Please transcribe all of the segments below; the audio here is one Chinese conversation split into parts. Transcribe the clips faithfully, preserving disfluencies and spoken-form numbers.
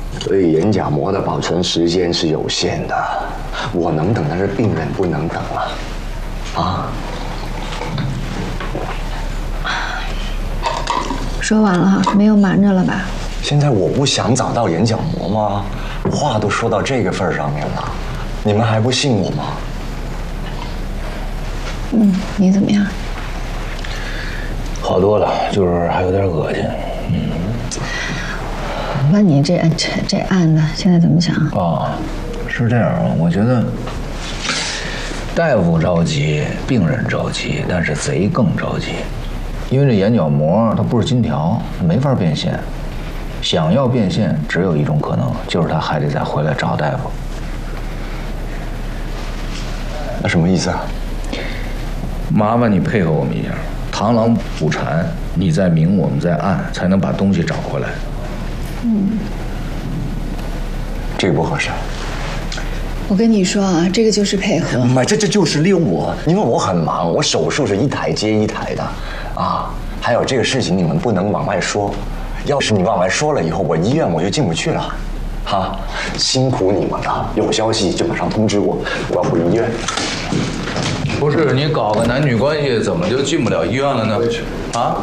所以眼角膜的保存时间是有限的，我能等，但是病人不能等啊！啊！ 说完了，没有瞒着了吧？ 现在我不想找到眼角膜吗？话都说到这个份儿上面了，你们还不信我吗？ 嗯，你怎么样？ 好多了，就是还有点恶心。嗯。 问你这这这案子现在怎么想？ 啊，是这样啊，我觉得大夫着急，病人着急，但是贼更着急，因为这眼角膜它不是金条，没法变现。想要变现，只有一种可能，就是他还得再回来找大夫。 那什么意思啊？ 麻烦你配合我们一下，螳螂捕蝉，你在明，我们在暗，才能把东西找回来。 嗯， 这个不合适。 我跟你说啊，这个就是配合。 妈，这这就是利用我，因为我很忙，我手术是一台接一台的，啊，还有这个事情你们不能往外说，要是你往外说了以后，我医院我就进不去了，哈，辛苦你们了，有消息就马上通知我，我要回医院。 不是你搞个男女关系，怎么就进不了医院了呢？啊？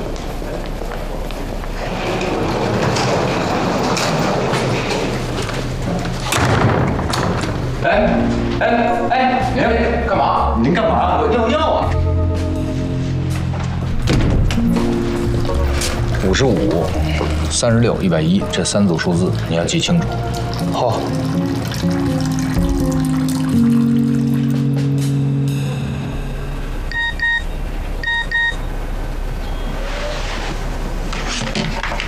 哎哎哎，您干嘛？您干嘛？我尿尿啊！五十五、三十六、一百一这三组数字你要记清楚。 好。